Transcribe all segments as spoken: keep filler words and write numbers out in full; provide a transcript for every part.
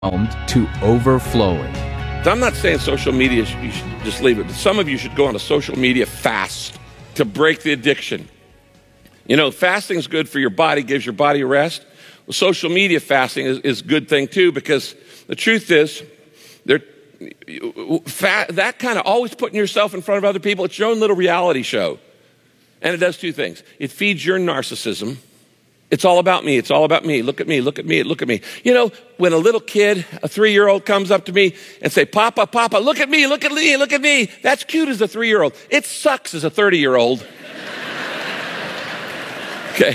to overflowing. I'm not saying social media, you should just leave it, but some of you should go on a social media fast to break the addiction. You know, fasting is good for your body, gives your body a rest. Well, social media fasting is, is a good thing too, because the truth is, they're, fa- that kind of always putting yourself in front of other people, it's your own little reality show. And it does two things. It feeds your narcissism. It's all about me. It's all about me. Look at me. Look at me. Look at me. You know, when a little kid, a three-year-old comes up to me and say, Papa, Papa, look at me. Look at me. Look at me. That's cute as a three-year-old. It sucks as a thirty-year-old. Okay.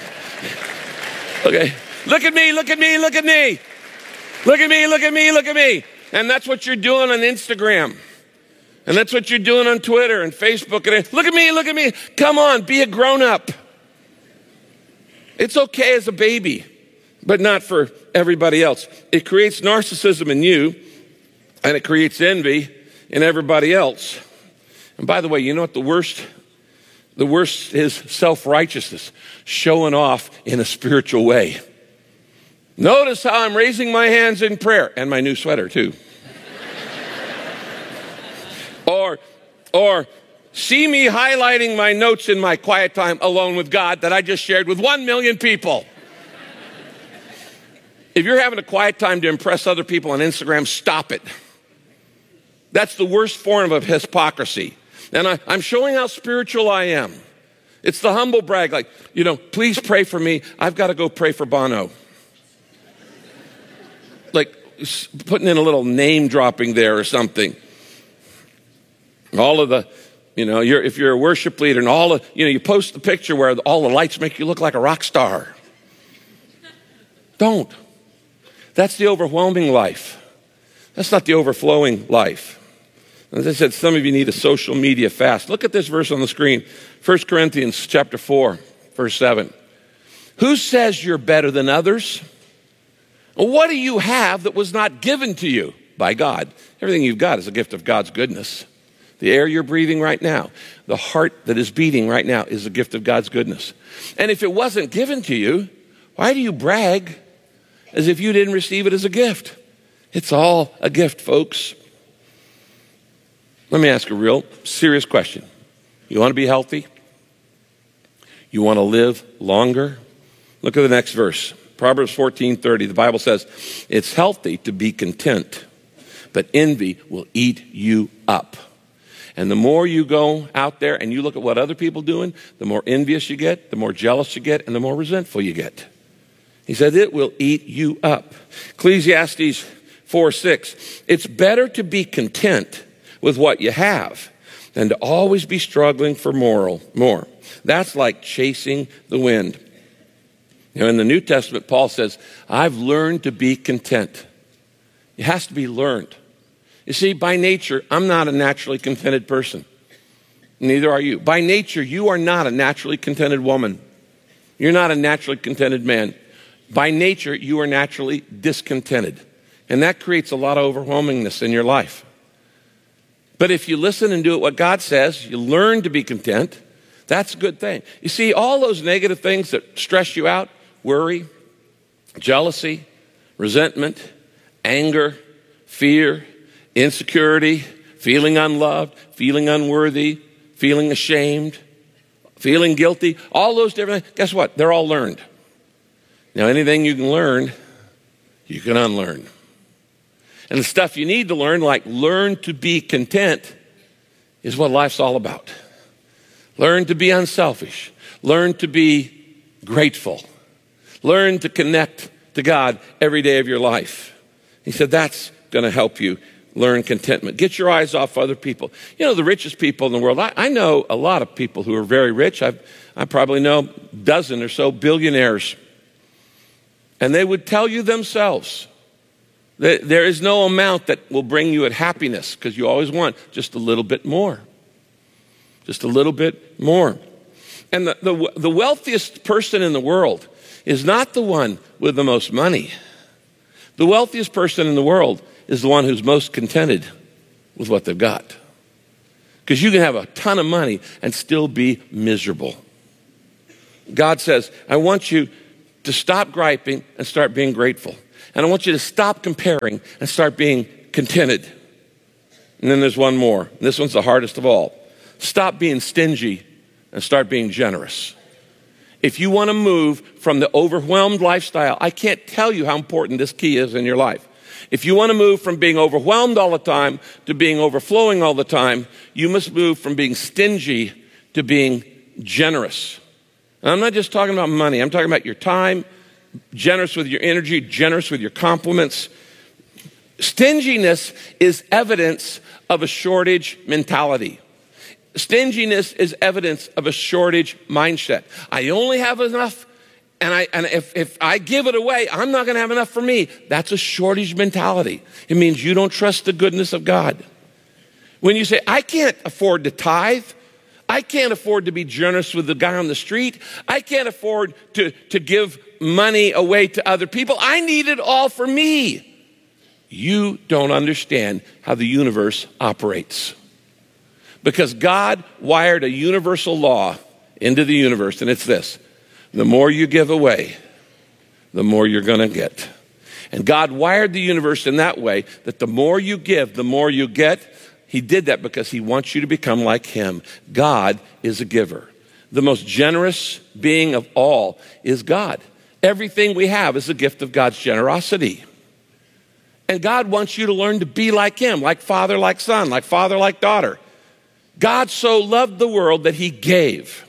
Okay. Look at me. Look at me. Look at me. Look at me. Look at me. Look at me. And that's what you're doing on Instagram. And that's what you're doing on Twitter and Facebook. And look at me. Look at me. Come on. Be a grown-up. It's okay as a baby, but not for everybody else. It creates narcissism in you, and it creates envy in everybody else. And by the way, you know what the worst? The worst is self-righteousness, showing off in a spiritual way. Notice how I'm raising my hands in prayer, and my new sweater too. or, or, see me highlighting my notes in my quiet time alone with God that I just shared with one million people. If you're having a quiet time to impress other people on Instagram, stop it. That's the worst form of hypocrisy. And I, I'm showing how spiritual I am. It's the humble brag, like, you know, please pray for me. I've got to go pray for Bono. Like putting in a little name dropping there or something. All of the You know, you're, if you're a worship leader and all of, you know, you post the picture where all the lights make you look like a rock star. Don't. That's the overwhelming life. That's not the overflowing life. As I said, some of you need a social media fast. Look at this verse on the screen. First Corinthians chapter four, verse seven. Who says you're better than others? What do you have that was not given to you by God? Everything you've got is a gift of God's goodness. The air you're breathing right now, the heart that is beating right now is a gift of God's goodness. And if it wasn't given to you, why do you brag as if you didn't receive it as a gift? It's all a gift, folks. Let me ask a real serious question. You want to be healthy? You want to live longer? Look at the next verse. Proverbs fourteen thirty. The Bible says, it's healthy to be content, but envy will eat you up. And the more you go out there and you look at what other people are doing, the more envious you get, the more jealous you get, and the more resentful you get. He said, it will eat you up. Ecclesiastes four six. It's better to be content with what you have than to always be struggling for moral, more. That's like chasing the wind. You know, in the New Testament, Paul says, I've learned to be content. It has to be learned. You see, by nature, I'm not a naturally contented person. Neither are you. By nature, you are not a naturally contented woman. You're not a naturally contented man. By nature, you are naturally discontented. And that creates a lot of overwhelmingness in your life. But if you listen and do what God says, you learn to be content, that's a good thing. You see, all those negative things that stress you out, worry, jealousy, resentment, anger, fear, insecurity, feeling unloved, feeling unworthy, feeling ashamed, feeling guilty, all those different things, guess what? They're all learned. Now, anything you can learn, you can unlearn. And the stuff you need to learn, like learn to be content, is what life's all about. Learn to be unselfish. Learn to be grateful. Learn to connect to God every day of your life. He said that's going to help you learn contentment. Get your eyes off other people. You know, the richest people in the world, I, I know a lot of people who are very rich. I've, I probably know a dozen or so billionaires. And they would tell you themselves that there is no amount that will bring you at happiness, because you always want just a little bit more. Just a little bit more. And the, the, the wealthiest person in the world is not the one with the most money. The wealthiest person in the world is the one who's most contented with what they've got. Because you can have a ton of money and still be miserable. God says, I want you to stop griping and start being grateful. And I want you to stop comparing and start being contented. And then there's one more. And this one's the hardest of all. Stop being stingy and start being generous. If you want to move from the overwhelmed lifestyle, I can't tell you how important this key is in your life. If you want to move from being overwhelmed all the time to being overflowing all the time, you must move from being stingy to being generous. And I'm not just talking about money. I'm talking about your time, generous with your energy, generous with your compliments. Stinginess is evidence of a shortage mentality. Stinginess is evidence of a shortage mindset. I only have enough, and I and if, if I give it away, I'm not going to have enough for me. That's a shortage mentality. It means you don't trust the goodness of God. When you say, I can't afford to tithe, I can't afford to be generous with the guy on the street, I can't afford to, to give money away to other people, I need it all for me. You don't understand how the universe operates. Because God wired a universal law into the universe, and it's this: the more you give away, the more you're going to get. And God wired the universe in that way that the more you give, the more you get. He did that because he wants you to become like him. God is a giver. The most generous being of all is God. Everything we have is a gift of God's generosity. And God wants you to learn to be like him, like father, like son, like father, like daughter. God so loved the world that he gave.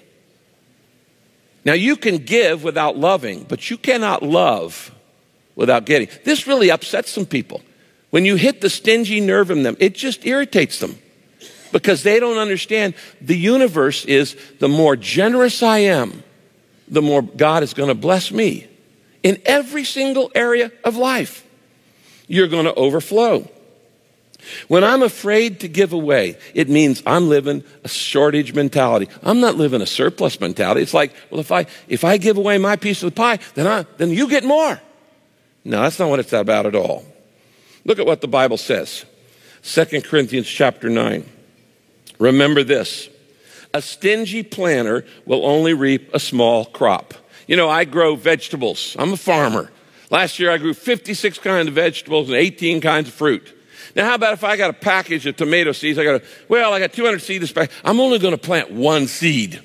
Now you can give without loving, but you cannot love without getting. This really upsets some people. When you hit the stingy nerve in them, it just irritates them because they don't understand the universe is the more generous I am, the more God is going to bless me in every single area of life. You're going to overflow. When I'm afraid to give away, it means I'm living a shortage mentality. I'm not living a surplus mentality. It's like, well, if I if I give away my piece of the pie, then I then you get more. No, that's not what it's about at all. Look at what the Bible says. Second Corinthians chapter nine. Remember this: a stingy planter will only reap a small crop. You know, I grow vegetables. I'm a farmer. Last year I grew fifty-six kinds of vegetables and eighteen kinds of fruit. Now, how about if I got a package of tomato seeds? I got, a, well, I got two hundred seeds. I'm only going to plant one seed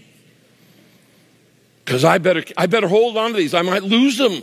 because I better, I better hold on to these. I might lose them.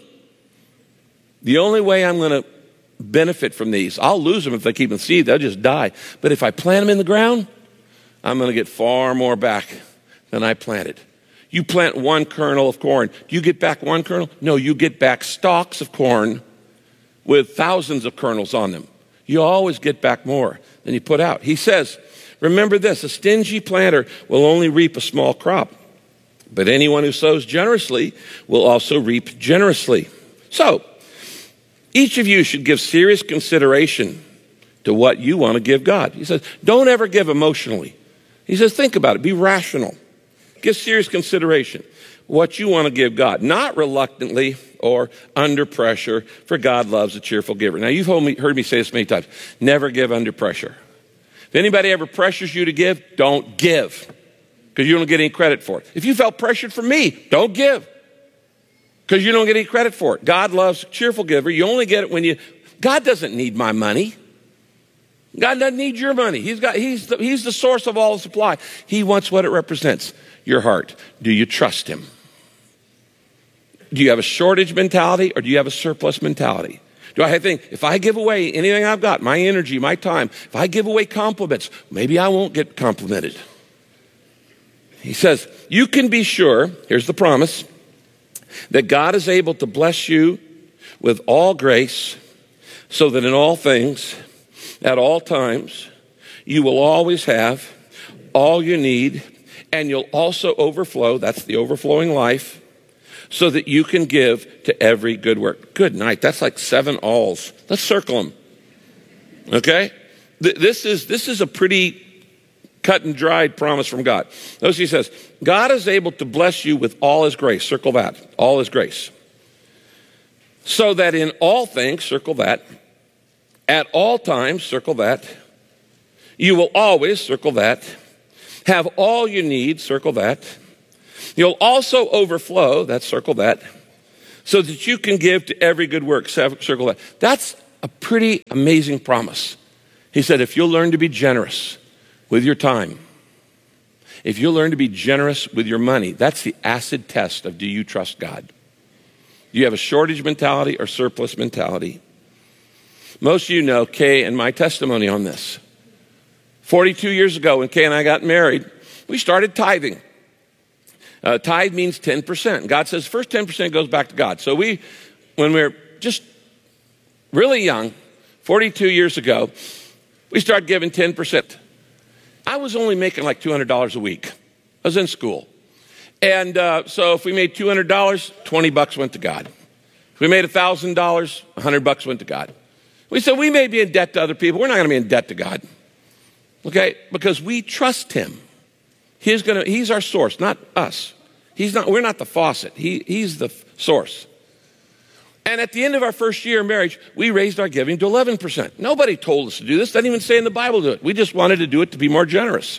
The only way I'm going to benefit from these, I'll lose them if they keep in seed. They'll just die. But if I plant them in the ground, I'm going to get far more back than I planted. You plant one kernel of corn. Do you get back one kernel? No, you get back stalks of corn with thousands of kernels on them. You always get back more than you put out. He says, remember this: a stingy planter will only reap a small crop, but anyone who sows generously will also reap generously. So, each of you should give serious consideration to what you want to give God. He says, don't ever give emotionally. He says, think about it. Be rational. Give serious consideration what you want to give God, not reluctantly or under pressure, for God loves a cheerful giver. Now, you've heard me, heard me say this many times: never give under pressure. If anybody ever pressures you to give, don't give, because you don't get any credit for it. If you felt pressured from me, don't give, because you don't get any credit for it. God loves a cheerful giver. You only get it when you, God doesn't need my money. God doesn't need your money. He's got, he's the, he's the source of all the supply. He wants what it represents: your heart. Do you trust him? Do you have a shortage mentality, or do you have a surplus mentality? Do I think, if I give away anything I've got, my energy, my time, if I give away compliments, maybe I won't get complimented? He says, you can be sure, here's the promise, that God is able to bless you with all grace, so that in all things, at all times, you will always have all you need, and you'll also overflow. That's the overflowing life, so that you can give to every good work. Good night. That's like seven alls. Let's circle them. Okay? Th- this is this is a pretty cut and dried promise from God. Notice he says, God is able to bless you with all his grace. Circle that. All his grace. So that in all things, circle that, at all times, circle that, you will always, circle that, have all you need, circle that. You'll also overflow, that's circle that, so that you can give to every good work. Circle that. That's a pretty amazing promise. He said, if you'll learn to be generous with your time, if you'll learn to be generous with your money, that's the acid test of do you trust God? Do you have a shortage mentality or surplus mentality? Most of you know Kay and my testimony on this. forty-two years ago when Kay and I got married, we started tithing. Uh, tithe means ten percent. God says first ten percent goes back to God. So we, when we were just really young, forty-two years ago, we started giving ten percent. I was only making like two hundred dollars a week. I was in school. And uh, so if we made two hundred dollars, twenty bucks went to God. If we made one thousand dollars, one hundred bucks went to God. We said we may be in debt to other people. We're not going to be in debt to God. Okay? Because we trust him. He's going to, he's our source, not us. He's not, we're not the faucet. He, he's the f- source. And at the end of our first year of marriage, we raised our giving to eleven percent. Nobody told us to do this. Doesn't even say in the Bible to do it. We just wanted to do it to be more generous.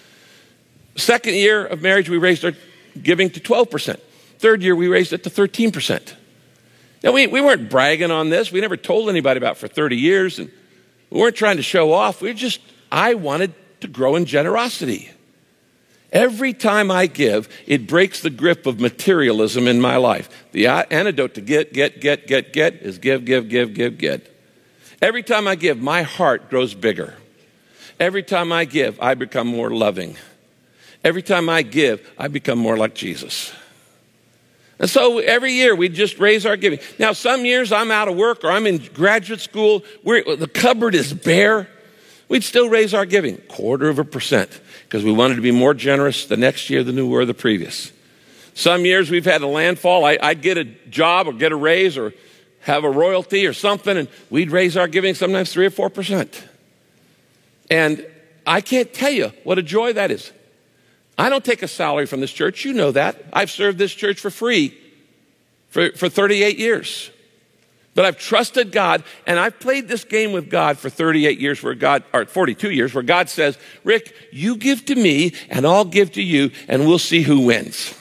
Second year of marriage, we raised our giving to twelve percent. Third year, we raised it to thirteen percent. Now, we, we weren't bragging on this. We never told anybody about it for thirty years. And we weren't trying to show off. We just, I wanted to grow in generosity. Every time I give, it breaks the grip of materialism in my life. The antidote to get, get, get, get, get is give, give, give, give, get. Every time I give, my heart grows bigger. Every time I give, I become more loving. Every time I give, I become more like Jesus. And so every year we just raise our giving. Now, some years I'm out of work or I'm in graduate school, where the cupboard is bare. We'd still raise our giving, quarter of a percent, because we wanted to be more generous the next year than we were the previous. Some years we've had a landfall. I, I'd get a job or get a raise or have a royalty or something, and we'd raise our giving sometimes three or four percent. And I can't tell you what a joy that is. I don't take a salary from this church. You know that. I've served this church for free for, for thirty-eight years. But I've trusted God, and I've played this game with God for thirty-eight years, where God, or forty-two years, where God says, Rick, you give to me, and I'll give to you, and we'll see who wins.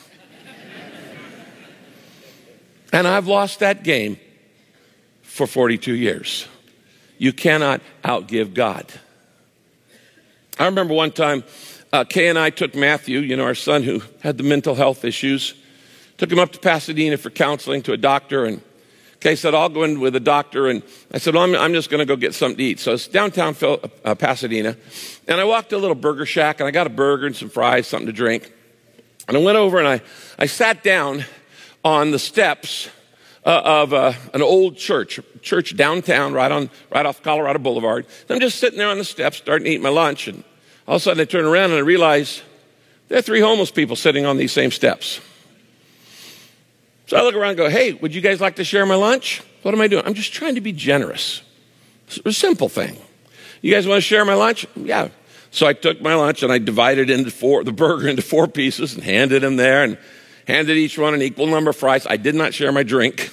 And I've lost that game for forty-two years. You cannot outgive God. I remember one time, uh, Kay and I took Matthew, you know, our son who had the mental health issues, took him up to Pasadena for counseling to a doctor, and Kay said, I'll go in with a doctor. And I said, well, I'm, I'm just going to go get something to eat. So it's downtown uh, Pasadena. And I walked to a little burger shack, and I got a burger and some fries, something to drink. And I went over, and I, I sat down on the steps uh, of uh, an old church, church downtown, right on right off Colorado Boulevard. And I'm just sitting there on the steps, starting to eat my lunch. And all of a sudden, I turn around, and I realize there are three homeless people sitting on these same steps. So I look around and go, hey, would you guys like to share my lunch? What am I doing? I'm just trying to be generous. It's a simple thing. You guys want to share my lunch? Yeah. So I took my lunch and I divided into four, the burger into four pieces and handed them there and handed each one an equal number of fries. I did not share my drink.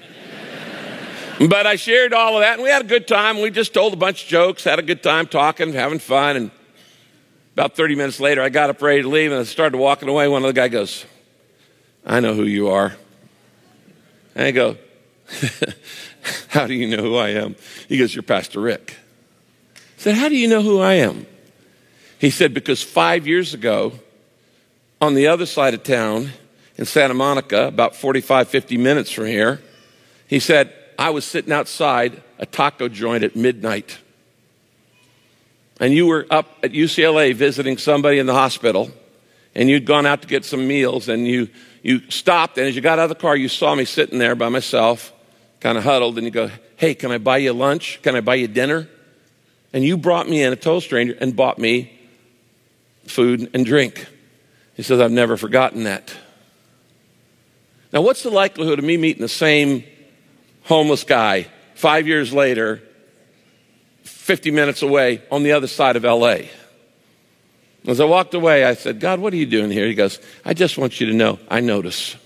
But I shared all of that, and we had a good time. We just told a bunch of jokes, had a good time talking, having fun. And about thirty minutes later, I got up ready to leave, and I started walking away. One of the guys goes, I know who you are. And I go, how do you know who I am? He goes, you're Pastor Rick. I said, how do you know who I am? He said, because five years ago, on the other side of town in Santa Monica, about forty-five, fifty minutes from here, he said, I was sitting outside a taco joint at midnight. And you were up at U C L A visiting somebody in the hospital, and you'd gone out to get some meals, and you You stopped, and as you got out of the car, you saw me sitting there by myself, kind of huddled, and you go, hey, can I buy you lunch? Can I buy you dinner? And you brought me in, a total stranger, and bought me food and drink. He says, I've never forgotten that. Now, what's the likelihood of me meeting the same homeless guy five years later, fifty minutes away on the other side of L A? As I walked away, I said, God, what are you doing here? He goes, I just want you to know, I notice.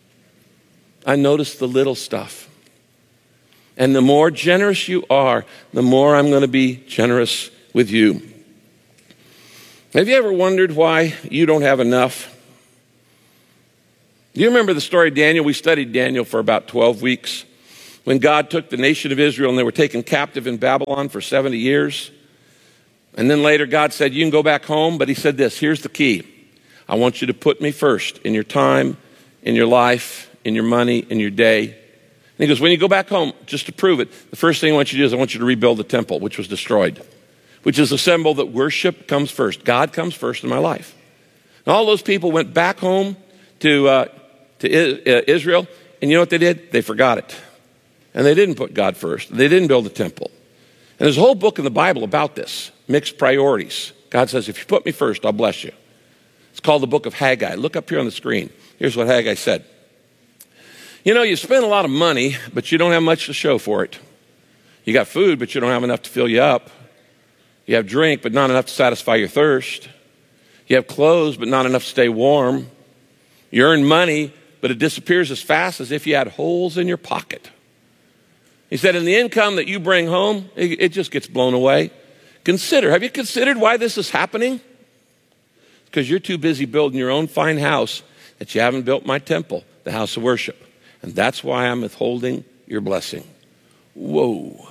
I notice the little stuff. And the more generous you are, the more I'm going to be generous with you. Have you ever wondered why you don't have enough? Do you remember the story of Daniel? We studied Daniel for about twelve weeks when God took the nation of Israel and they were taken captive in Babylon for seventy years. And then later God said, you can go back home, but he said this, here's the key. I want you to put me first in your time, in your life, in your money, in your day. And he goes, when you go back home, just to prove it, the first thing I want you to do is I want you to rebuild the temple, which was destroyed, which is a symbol that worship comes first. God comes first in my life. And all those people went back home to, uh, to Israel, and you know what they did? They forgot it. And they didn't put God first. They didn't build a temple. And there's a whole book in the Bible about this, mixed priorities. God says, if you put me first, I'll bless you. It's called the book of Haggai. Look up here on the screen. Here's what Haggai said. You know, you spend a lot of money, but you don't have much to show for it. You got food, but you don't have enough to fill you up. You have drink, but not enough to satisfy your thirst. You have clothes, but not enough to stay warm. You earn money, but it disappears as fast as if you had holes in your pocket. He said, and the income that you bring home, it, it just gets blown away. Consider, have you considered why this is happening? Because you're too busy building your own fine house that you haven't built my temple, the house of worship. And that's why I'm withholding your blessing. Whoa.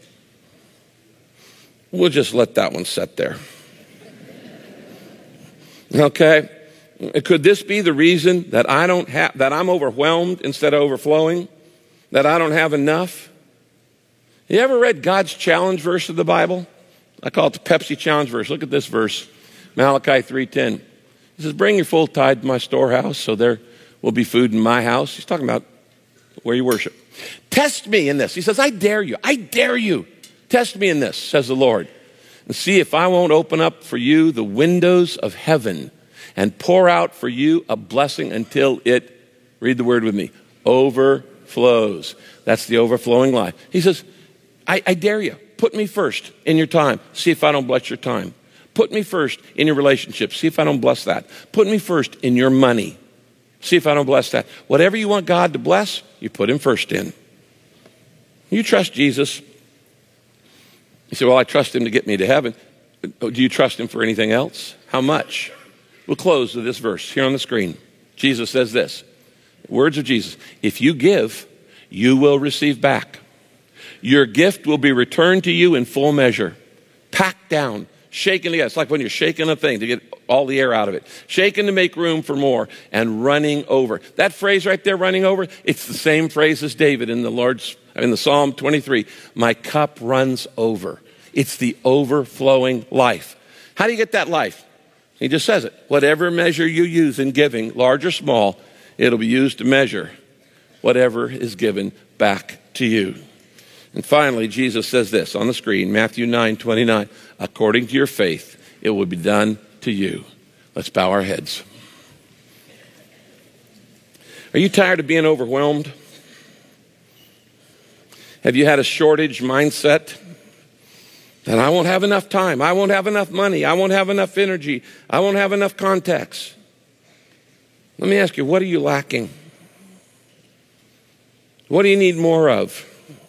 We'll just let that one sit there. Okay? Could this be the reason that I don't have, that I'm overwhelmed instead of overflowing? That I don't have enough? You ever read God's challenge verse of the Bible? I call it the Pepsi challenge verse. Look at this verse, Malachi three ten. He says, bring your full tithe to my storehouse so there will be food in my house. He's talking about where you worship. Test me in this. He says, I dare you. I dare you. Test me in this, says the Lord, and see if I won't open up for you the windows of heaven and pour out for you a blessing until it, read the word with me, overflows. That's the overflowing life. He says, I, I dare you. Put me first in your time. See if I don't bless your time. Put me first in your relationship. See if I don't bless that. Put me first in your money. See if I don't bless that. Whatever you want God to bless, you put him first in. You trust Jesus. You say, well, I trust him to get me to heaven. Do you trust him for anything else? How much? We'll close with this verse here on the screen. Jesus says this, words of Jesus, if you give, you will receive back. Your gift will be returned to you in full measure, packed down, shaken together. It's like when you're shaking a thing to get all the air out of it. Shaken to make room for more and running over. That phrase right there, running over, it's the same phrase as David in the Lord's, in the Psalm twenty-three. My cup runs over. It's the overflowing life. How do you get that life? He just says it. Whatever measure you use in giving, large or small, it'll be used to measure whatever is given back to you. And finally, Jesus says this on the screen, Matthew nine twenty-nine, according to your faith, it will be done to you. Let's bow our heads. Are you tired of being overwhelmed? Have you had a shortage mindset? That I won't have enough time. I won't have enough money. I won't have enough energy. I won't have enough contacts. Let me ask you, what are you lacking? What do you need more of?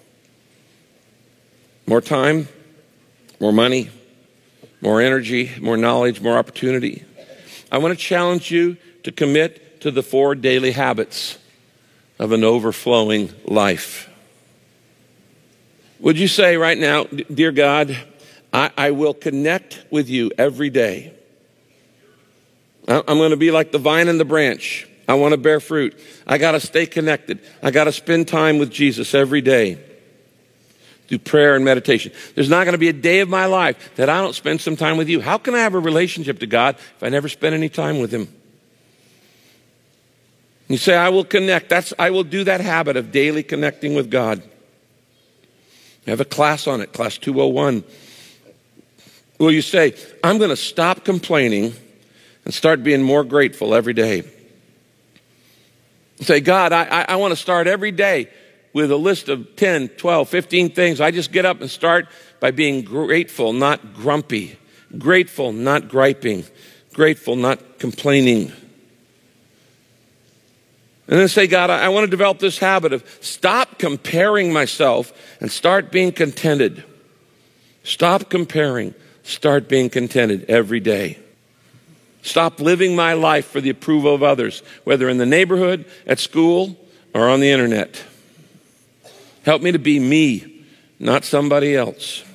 More time? More money? More energy? More knowledge? More opportunity? I want to challenge you to commit to the four daily habits of an overflowing life. Would you say right now, dear God, I, I will connect with you every day. I, I'm going to be like the vine and the branch. I want to bear fruit. I got to stay connected. I got to spend time with Jesus every day through prayer and meditation. There's not going to be a day of my life that I don't spend some time with you. How can I have a relationship to God if I never spend any time with him? You say, I will connect. That's, I will do that habit of daily connecting with God. I have a class on it, class two oh one. Will you say, I'm going to stop complaining and start being more grateful every day? Say, God, I, I, I want to start every day with a list of ten, twelve, fifteen things. I just get up and start by being grateful, not grumpy. Grateful, not griping. Grateful, not complaining. And then say, God, I want to develop this habit of stop comparing myself and start being contented. Stop comparing, start being contented every day. Stop living my life for the approval of others, whether in the neighborhood, at school, or on the internet. Help me to be me, not somebody else.